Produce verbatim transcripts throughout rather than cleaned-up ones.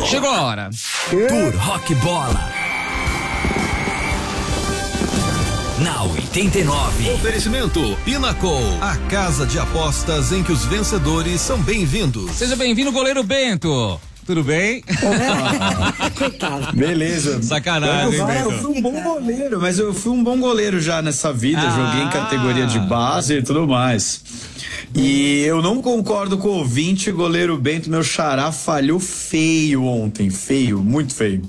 Chegou a hora. Tour Rock Bola. Na oitenta e nove. Oferecimento Pinnacle, a casa de apostas em que os vencedores são bem-vindos. Seja bem-vindo, goleiro Bento. Tudo bem? Coitado. Beleza. Sacanagem, eu, Bento. eu fui um bom goleiro, mas eu fui um bom goleiro já nessa vida. Ah. Joguei em categoria de base e tudo mais. E eu não concordo com o ouvinte, goleiro Bento, meu xará, falhou feio ontem, feio, muito feio.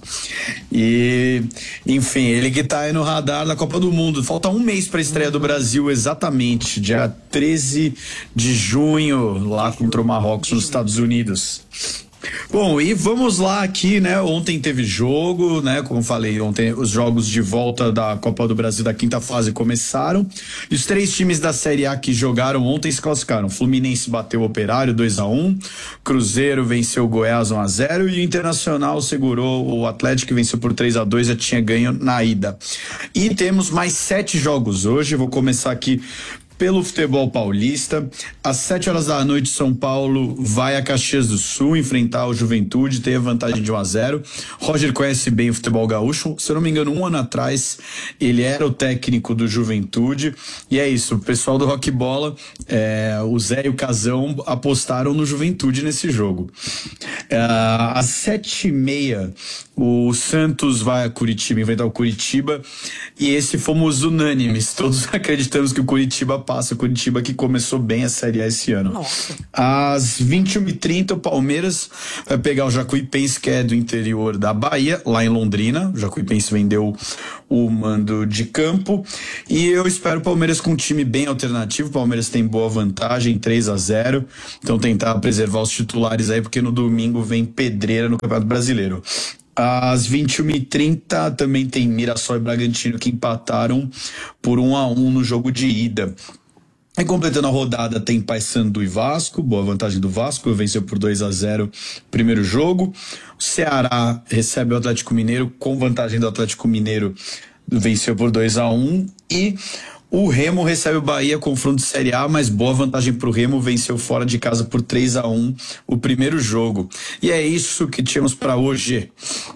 E, enfim, ele que tá aí no radar da Copa do Mundo. Falta um mês pra estreia do Brasil, exatamente, dia treze de junho, lá contra o Marrocos, nos Estados Unidos. Bom, e vamos lá aqui, né? Ontem teve jogo, né? Como eu falei, ontem os jogos de volta da Copa do Brasil da quinta fase começaram. E os três times da Série A que jogaram ontem se classificaram. Fluminense bateu o Operário dois a um, Cruzeiro venceu o Goiás um a zero e o Internacional segurou o Atlético, que venceu por três a dois, já tinha ganho na ida. E temos mais sete jogos hoje. Vou começar aqui pelo futebol paulista. Às sete horas da noite, São Paulo vai a Caxias do Sul enfrentar o Juventude, tem a vantagem de um a zero. Roger conhece bem o futebol gaúcho, se eu não me engano, um ano atrás ele era o técnico do Juventude, e é isso, o pessoal do Rock Bola, é, o Zé e o Casão apostaram no Juventude nesse jogo. É, às sete e meia, o Santos vai a Curitiba enfrentar o Curitiba, e esse fomos unânimes, todos acreditamos que o Curitiba passa, o Curitiba que começou bem a Série A esse ano. Nossa. Às vinte e uma e trinta, o Palmeiras vai pegar o Jacuipense, que é do interior da Bahia, lá em Londrina. O Jacuipense vendeu o mando de campo, e eu espero o Palmeiras com um time bem alternativo. O Palmeiras tem boa vantagem, três a zero, então tentar preservar os titulares aí, porque no domingo vem pedreira no Campeonato Brasileiro. Às vinte e uma e trinta também tem Mirassol e Bragantino, que empataram por um a um no jogo de ida. E completando a rodada tem Paysandu e Vasco, boa vantagem do Vasco, venceu por dois a zero o primeiro jogo. O Ceará recebe o Atlético Mineiro, com vantagem do Atlético Mineiro, venceu por dois a um. E o Remo recebe o Bahia, confronto de Série A, mas boa vantagem pro Remo, venceu fora de casa por três a um o primeiro jogo. E é isso que tínhamos para hoje.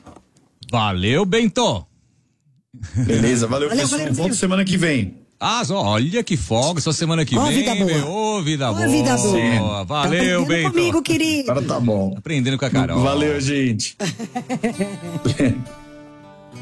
Valeu, Bento. Beleza, valeu, Valeu, pessoal. valeu, Volto valeu. semana que vem. Ah, só, olha que folga, só semana que Ó, vem. vida boa. meu, Ô, vida Ó, boa. vida boa. Boa. Valeu, tá aprendendo Bento. comigo, querido. Agora tá bom. Aprendendo com a Carol. Valeu, gente.